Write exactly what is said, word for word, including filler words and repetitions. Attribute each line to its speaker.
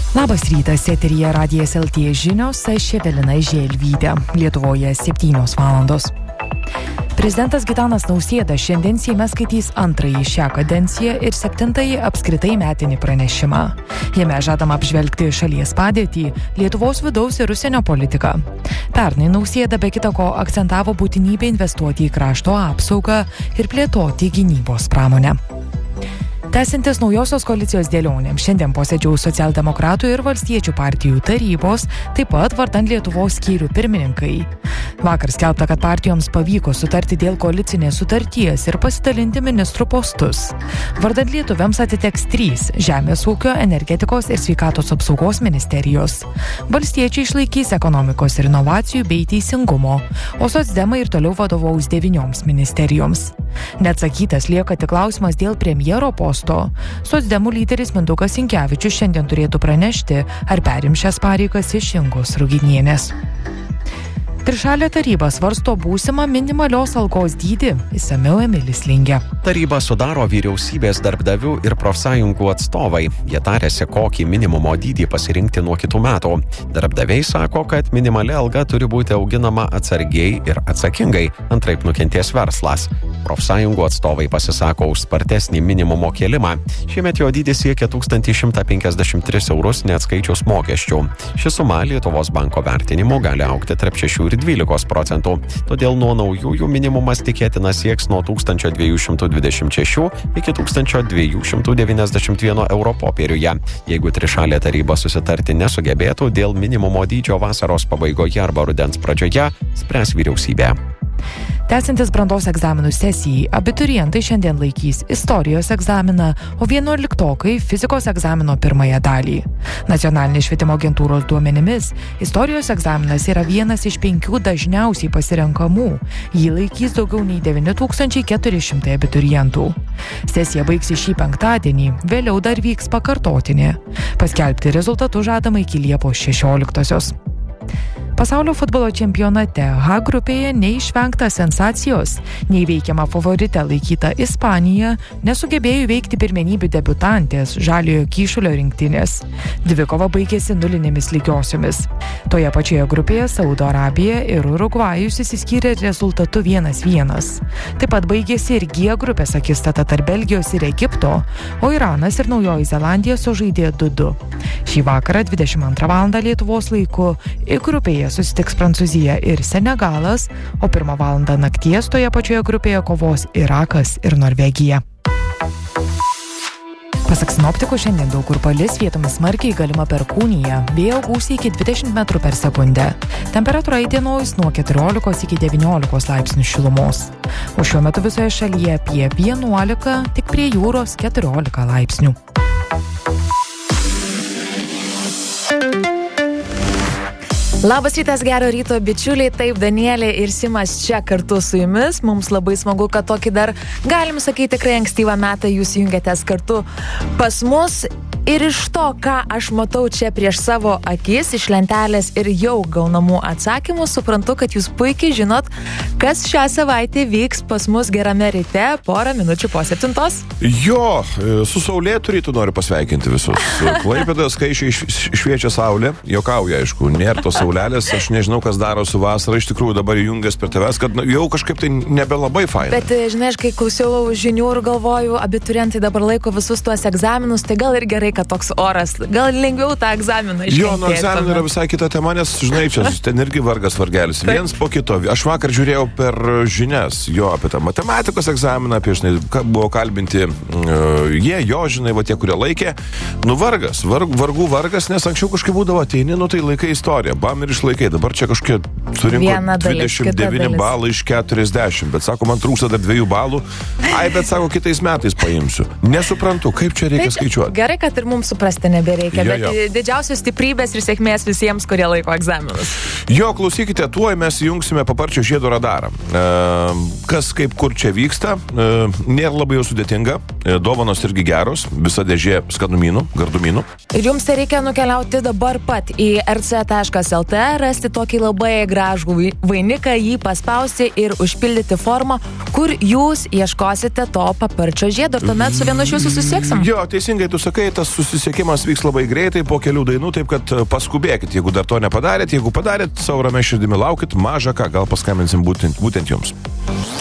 Speaker 1: Labas rytas, eteryje Radijas L T žinios, aš Evelina Želvytė. Lietuvoje septynios valandos. Prezidentas Gitanas Nausėda šiandien Seime skaitys antrąjį šią kadenciją ir septintąjį apskritai metinį pranešimą. Jame žadama apžvelgti šalies padėtį, Lietuvos vidaus ir užsienio politiką. Pernai Nausėda be kita ko akcentavo būtinybę investuoti į krašto apsaugą ir plėtoti gynybos pramonę. Tęsiantis naujosios koalicijos dėlionėms, šiandien posėdžiaus socialdemokratų ir valstiečių partijų tarybos, taip pat vardan Lietuvos skyrių pirmininkai. Vakar skelbta, kad partijoms pavyko sutarti dėl koalicinės sutarties ir pasidalinti ministrų postus. Vardan lietuviams atiteks trys – Žemės ūkio, energetikos ir sveikatos apsaugos ministerijos. Valstiečiai išlaikys ekonomikos ir inovacijų bei teisingumo, o socdemai ir toliau vadovaus devynioms ministerijoms. Neatsakytas lieka tik klausimas dėl premjero posto. Socdemų lyderis Mindaugas Sinkevičius šiandien turėtų pranešti, ar perims šias pareigas iš Ingos Ruginienės. Trišalė taryba svarsto būsimą minimalios algos dydį, išsamiau Emilis Lingė.
Speaker 2: Taryba sudaro vyriausybės, darbdavių ir profsąjungų atstovai. Jie tarėsi, kokį minimumo dydį pasirinkti nuo kitų metų. Darbdaviai sako, kad minimali alga turi būti auginama atsargiai ir atsakingai, antraip nukentės verslas. Profsąjungų atstovai pasisako už spartesnį minimumo kėlimą. Šiemet jo dydis siekia tūkstantį šimtą penkiasdešimt tris eurus neatskaičius mokesčių. Ši suma Lietuvos banko vertinimu gali augti tarp šešių ir dvylikos procentų. Todėl nuo naujųjų minimumas tikėtina sieks nuo tūkstančio dviejų šimtų dvidešimt šešių iki tūkstančio dviejų šimtų devyniasdešimt vieno euro popieriuje. Jeigu trišalė taryba susitarti nesugebėtų, dėl minimumo dydžio vasaros pabaigoje arba rudens pradžioje spręs vyriausybė.
Speaker 1: Tęsiantis brandos egzaminų sesijai, abiturientai šiandien laikys istorijos egzaminą, o vienuoliktokai fizikos egzamino pirmąją dalį. Nacionalinės švietimo agentūros duomenimis, istorijos egzaminas yra vienas iš penkių dažniausiai pasirenkamų. Jį laikys daugiau nei devyni tūkstančiai keturi šimtai abiturientų. Sesija baigsis šį penktadienį, vėliau dar vyks pakartotinė. Paskelbti rezultatų žadama iki Liepos šešioliktosios. Pasaulio futbolo čempionate H grupėje neišvengta sensacijos. Neįveikiama favorite laikyta Ispanija nesugebėjo įveikti pirmenybių debiutantės Žaliojo Kyšulio rinktinės. Dvikova baigėsi nulinėmis lygiosiomis. Toje pačioje grupėje Saudo Arabija ir Urugvajus išsiskyrė rezultatu vienas vienas. Taip pat baigėsi ir G grupės akistata tarp Belgijos ir Egipto, o Iranas ir Naujoji Zelandija sužaidė du du. Šį vakarą dvidešimt antrą valandą Lietuvos laiku į grupėje susitiks Prancūzija ir Senegalas, o pirmą valandą nakties toje pačioje grupėje kovos Irakas ir Norvegija. Pasak sinoptikų, šiandien daug kur palis, vietomis smarkiai galima perkūnija, vėjo gūsiai iki dvidešimt metrų per sekundę. Temperatūra įdienojus nuo keturiolikos iki devyniolikos laipsnių šilumos. O šiuo metu visoje šalyje apie vienuolika, tik prie jūros keturiolika laipsnių.
Speaker 3: Labas rytas, gero ryto bičiuliai, taip Danielė ir Simas čia kartu su jumis. Mums labai smagu, kad tokį dar, galim sakyti, tikrai ankstyvą metą jūs jungiatės kartu pas mus. Ir iš to, ką aš matau čia prieš savo akis, iš lentelės ir jau gaunamų atsakymų, suprantu, kad jūs puikiai žinot, kas šią savaitę vyks pas mus gerame ryte, porą minučių po septintos.
Speaker 4: Jo, su saulėtu rytu noriu pasveikinti visus. Klaipėdoje skaičiai šviečia saulė, jokauja, aišku, nėra tos saulelės, aš nežinau, kas daro su vasara, iš tikrųjų dabar jungias per tavęs, kad jau kažkaip tai nebelabai faina.
Speaker 3: Bet, žinai, aš kai klausiau žinių ir galvoju, abiturientai dabar laiko visus tuos egzaminus, tai gal ir gerai, kad toks oras, gal lengviau tą egzaminą iškentėti.
Speaker 4: Jo, nuo egzaminų yra visai kita tema, nes, žinai, čia ten irgi vargas vargelis, viens po kito. Aš vakar žiūrėjau per žinias jo apie tą matematikos egzaminą, apie, žinai, buvo kalbinti uh, jie, jo, žinai, va tie, kurie laikė. Nu, vargas, varg, vargų vargas, nes anksčiau kažkaip būdavo ateini, nu tai laikai istoriją, bam ir išlaikai, dabar čia kažkiek surinko dvidešimt devyni balai iš keturiasdešimt, bet sako, man trūksta dar dviejų balų, ai, bet sako, kitais metais paimsiu. Nesuprantu, kaip čia reikia
Speaker 3: taip,
Speaker 4: skaičiuoti.
Speaker 3: Gerai, kad ir mums suprasti nebereikia,
Speaker 4: jo,
Speaker 3: bet
Speaker 4: jo.
Speaker 3: Didžiausios stiprybės ir sėkmės visiems, kurie laiko egzaminus.
Speaker 4: Jo, klausykite, tuoj mes įjungsime Paparčio žiedo radarą. E, kas kaip kur čia vyksta, e, nėra labai jau sudėtinga, e, dovanos irgi geros, visa dėžė skanumynų, gardumynų.
Speaker 3: Ir jums tai reikia nukeliauti dabar pat į r c taškas l t, rasti tokį labai gražų vainiką, jį paspausti ir užpildyti formą, kur jūs ieškosite to Paparčio žiedo. Ir tuomet su vienu iš jūsų susieksim.
Speaker 4: Jo, teisingai tu sakai, tas susisiekimas vyks labai greitai po kelių dainų, taip kad paskubėkit, jeigu dar to nepadarėt, jeigu padarėt, savo ramia širdimi laukit, maža ką, gal paskambinsim būtent, būtent jums.